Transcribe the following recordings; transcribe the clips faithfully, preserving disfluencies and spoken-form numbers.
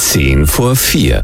Zehn vor vier.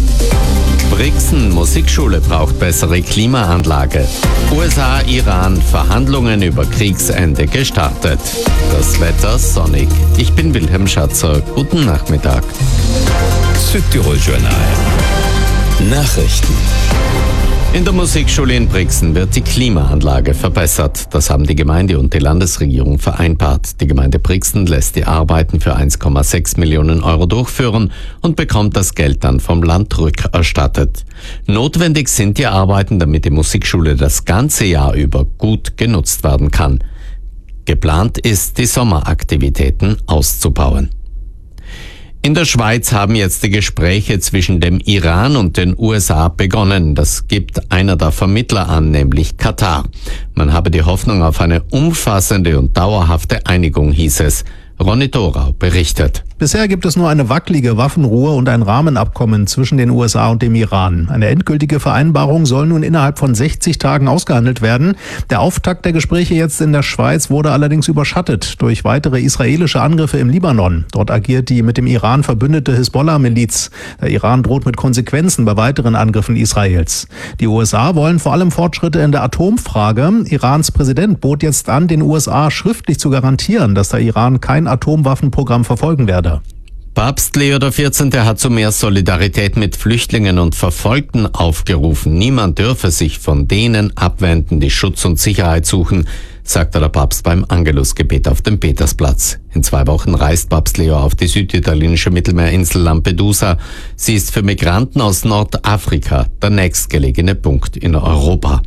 Brixen Musikschule braucht bessere Klimaanlage. U S A, Iran, Verhandlungen über Kriegsende gestartet. Das Wetter sonnig. Ich bin Wilhelm Schatzer. Guten Nachmittag. Südtirol Journal. Nachrichten. In der Musikschule in Brixen wird die Klimaanlage verbessert. Das haben die Gemeinde und die Landesregierung vereinbart. Die Gemeinde Brixen lässt die Arbeiten für eins Komma sechs Millionen Euro durchführen und bekommt das Geld dann vom Land rückerstattet. Notwendig sind die Arbeiten, damit die Musikschule das ganze Jahr über gut genutzt werden kann. Geplant ist, die Sommeraktivitäten auszubauen. In der Schweiz haben jetzt die Gespräche zwischen dem Iran und den U S A begonnen. Das gibt einer der Vermittler an, nämlich Katar. Man habe die Hoffnung auf eine umfassende und dauerhafte Einigung, hieß es. Ronny Thorau berichtet. Bisher gibt es nur eine wackelige Waffenruhe und ein Rahmenabkommen zwischen den U S A und dem Iran. Eine endgültige Vereinbarung soll nun innerhalb von sechzig Tagen ausgehandelt werden. Der Auftakt der Gespräche jetzt in der Schweiz wurde allerdings überschattet durch weitere israelische Angriffe im Libanon. Dort agiert die mit dem Iran verbündete Hisbollah-Miliz. Der Iran droht mit Konsequenzen bei weiteren Angriffen Israels. Die U S A wollen vor allem Fortschritte in der Atomfrage. Irans Präsident bot jetzt an, den U S A schriftlich zu garantieren, dass der Iran kein Atomwaffenprogramm verfolgen werde. Papst Leo der vierzehnte hat zu mehr Solidarität mit Flüchtlingen und Verfolgten aufgerufen. Niemand dürfe sich von denen abwenden, die Schutz und Sicherheit suchen, sagte der Papst beim Angelusgebet auf dem Petersplatz. In zwei Wochen reist Papst Leo auf die süditalienische Mittelmeerinsel Lampedusa. Sie ist für Migranten aus Nordafrika der nächstgelegene Punkt in Europa.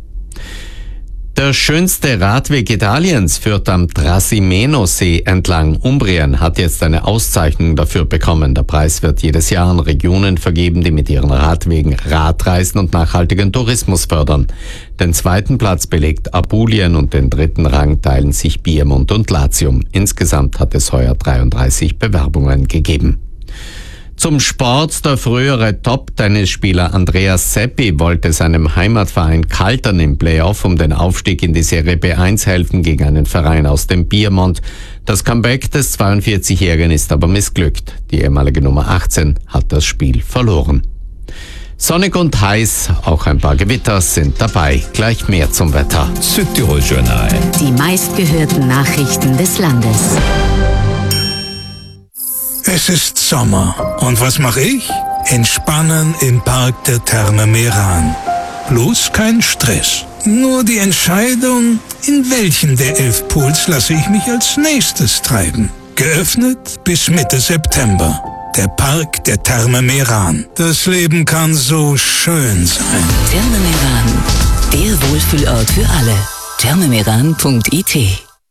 Der schönste Radweg Italiens führt am Trasimeno-See entlang. Umbrien hat jetzt eine Auszeichnung dafür bekommen. Der Preis wird jedes Jahr an Regionen vergeben, die mit ihren Radwegen Radreisen und nachhaltigen Tourismus fördern. Den zweiten Platz belegt Apulien und den dritten Rang teilen sich Piemont und Latium. Insgesamt hat es heuer dreiunddreißig Bewerbungen gegeben. Zum Sport. Der frühere Top-Tennisspieler Andreas Seppi wollte seinem Heimatverein Caltern im Playoff um den Aufstieg in die Serie B eins helfen gegen einen Verein aus dem Piemont. Das Comeback des zweiundvierzigjährigen ist aber missglückt. Die ehemalige Nummer achtzehn hat das Spiel verloren. Sonnig und heiß, auch ein paar Gewitter sind dabei. Gleich mehr zum Wetter. Südtirol Journal. Die meistgehörten Nachrichten des Landes. Es ist Sommer. Und was mache ich? Entspannen im Park der Therme Meran. Bloß kein Stress. Nur die Entscheidung, in welchen der elf Pools lasse ich mich als nächstes treiben. Geöffnet bis Mitte September. Der Park der Therme Meran. Das Leben kann so schön sein. Therme Meran, der Wohlfühlort für alle. thermemeran punkt I T.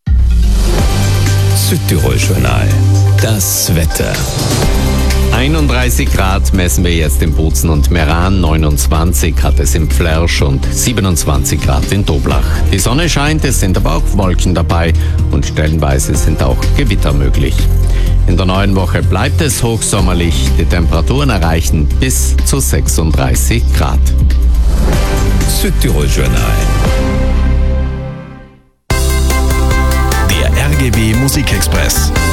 Südtirol Journal. Das Wetter. einunddreißig Grad messen wir jetzt in Bozen und Meran, neunundzwanzig hat es im Pflersch und siebenundzwanzig Grad in Doblach. Die Sonne scheint, es sind aber auch Wolken dabei und stellenweise sind auch Gewitter möglich. In der neuen Woche bleibt es hochsommerlich, die Temperaturen erreichen bis zu sechsunddreißig Grad. Südtirol Journal. Der R G B Musikexpress.